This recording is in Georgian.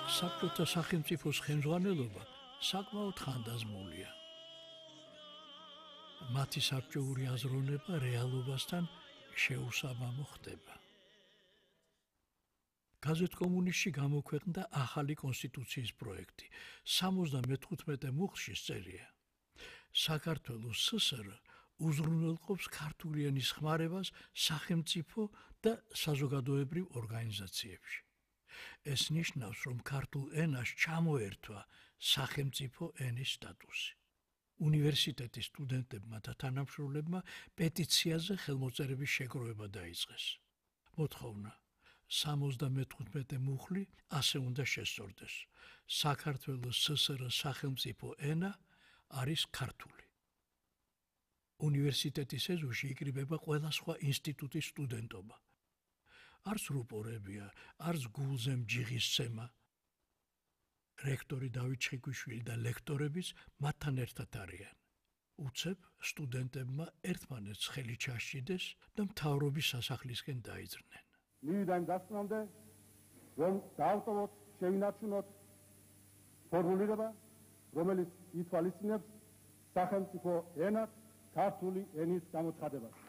საბჭოთა სახელმწიფოს ხელმძღვანელობა საკმაოდ ხანდაზმულია. მათი საბჭოური აზროვნება რეალობასთან შეუსაბამო ხდება. გაზეთ კომუნისტში გამოქვეყნდა ახალი კონსტიტუციის პროექტი. 75 მუხლში წერია: საქართველოს ССР უზრუნველყოფს ქართული ენის ხმარებას სახელმწიფო და საზოგადოებრივ ორგანიზაციებში. ეს ნიშნავს, რომ ქართულ ენას ჩამოერთვა სახელმწიფო ენის სტატუსი. უნივერსიტეტის სტუდენტებმა და თანამშრომლებმა პეტიციაზე ხელმოწერების შეგროვება დაიწყეს. მოთხოვნა: 75 მუხლი ასე უნდა შესწორდეს. საქართველოს ССР სახელმწიფო ენა არის ქართული. უნივერსიტეტის ეზოში იკრიბება ყველა სხვა ინსტიტუტის სტუდენტობა. არც რუპორებია, არც გულზემ ჯიღისცემა. რექტორი დავით ჩხიკვიშვილი და ლექტორებიც მათთან ერთად არიან. უცებ სტუდენტებმა ერთმანეთს ხელი ჩასჭიდეს და მთავრობის სასახლისკენ დაიძრნენ. მივიდა იმ დასკვნამდე, რომ დაავტოვოთ, შევინარჩუნოთ ფორმულირება, რომელიც ითვალისწინებს სახელმწიფო ენად ქართული ენის გამოცხადებას.